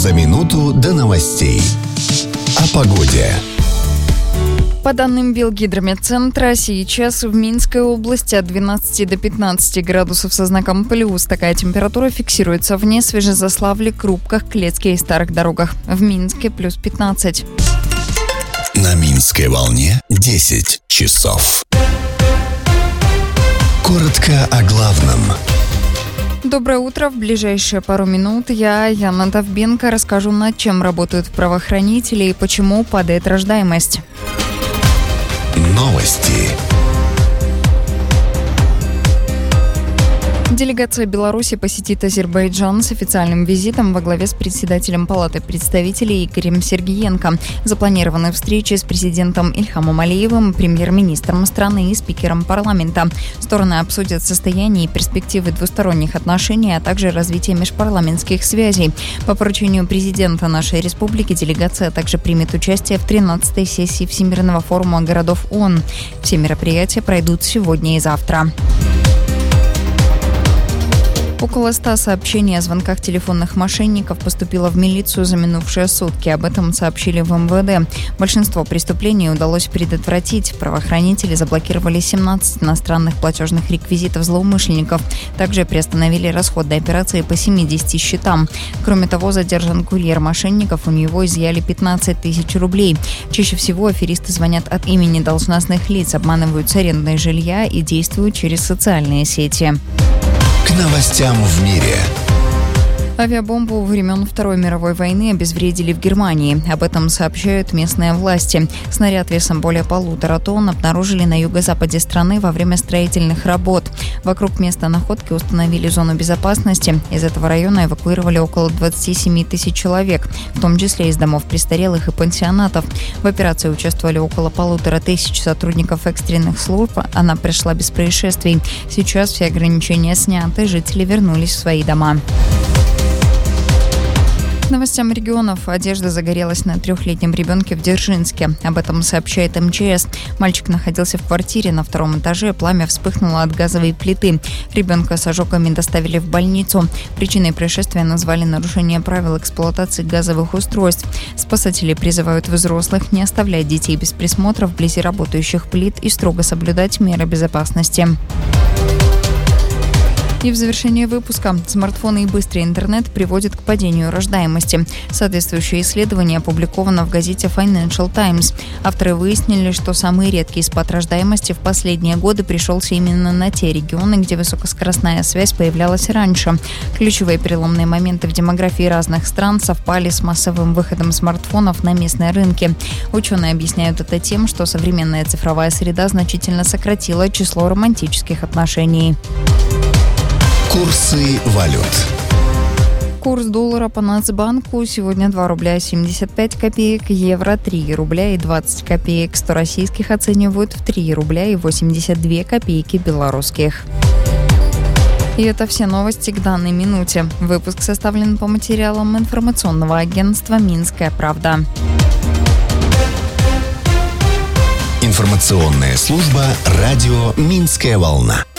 За минуту до новостей. О погоде. По данным Белгидрометцентра, сейчас в Минской области от 12 до 15 градусов со знаком плюс. Такая температура фиксируется в Свежезаславле, Крупках, Клецке и Старых Дорогах. В Минске плюс 15. На Минской волне 10 часов. Коротко о главном. Доброе утро. В ближайшие пару минут я, Яна Довбенко, расскажу, над чем работают правоохранители и почему падает рождаемость. Новости. Делегация Беларуси посетит Азербайджан с официальным визитом во главе с председателем Палаты представителей Игорем Сергиенко. Запланированы встречи с президентом Ильхамом Алиевым, премьер-министром страны и спикером парламента. Стороны обсудят состояние и перспективы двусторонних отношений, а также развитие межпарламентских связей. По поручению президента нашей республики делегация также примет участие в 13-й сессии Всемирного форума городов ООН. Все мероприятия пройдут сегодня и завтра. Около 100 сообщений о звонках телефонных мошенников поступило в милицию за минувшие сутки. Об этом сообщили в МВД. Большинство преступлений удалось предотвратить. Правоохранители заблокировали 17 иностранных платежных реквизитов злоумышленников. Также приостановили расходные операции по 70 счетам. Кроме того, задержан курьер мошенников. У него изъяли 15 тысяч рублей. Чаще всего аферисты звонят от имени должностных лиц, обманывают с арендой жилья и действуют через социальные сети. К новостям в мире. Авиабомбу времен Второй мировой войны обезвредили в Германии. Об этом сообщают местные власти. Снаряд весом более 1,5 тонн обнаружили на юго-западе страны во время строительных работ. Вокруг места находки установили зону безопасности. Из этого района эвакуировали около 27 тысяч человек, в том числе из домов престарелых и пансионатов. В операции участвовали около 1500 сотрудников экстренных служб. Она прошла без происшествий. Сейчас все ограничения сняты, жители вернулись в свои дома. К новостям регионов. Одежда загорелась на 3-летнем ребенке в Дзержинске. Об этом сообщает МЧС. Мальчик находился в квартире на 2-м этаже. Пламя вспыхнуло от газовой плиты. Ребенка с ожогами доставили в больницу. Причиной происшествия назвали нарушение правил эксплуатации газовых устройств. Спасатели призывают взрослых не оставлять детей без присмотра вблизи работающих плит и строго соблюдать меры безопасности. И в завершение выпуска. Смартфоны и быстрый интернет приводят к падению рождаемости. Соответствующее исследование опубликовано в газете Financial Times. Авторы выяснили, что самый редкий спад рождаемости в последние годы пришелся именно на те регионы, где высокоскоростная связь появлялась раньше. Ключевые переломные моменты в демографии разных стран совпали с массовым выходом смартфонов на местные рынки. Ученые объясняют это тем, что современная цифровая среда значительно сократила число романтических отношений. Курсы валют. Курс доллара по Нацбанку сегодня 2 рубля 75 копеек, евро 3 рубля и 20 копеек, 100 российских оценивают в 3 рубля и 82 копейки белорусских. И это все новости к данной минуте. Выпуск составлен по материалам информационного агентства «Минская правда». Информационная служба радио «Минская волна».